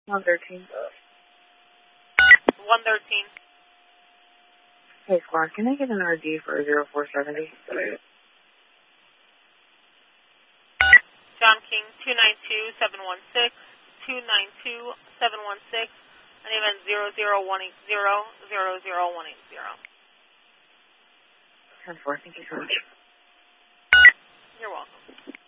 113. 113. Hey, Squad, can I get an RD for 0470? John King, 292-716, 292-716, and even 00180, 00180. 10-4, thank you so much. You're welcome.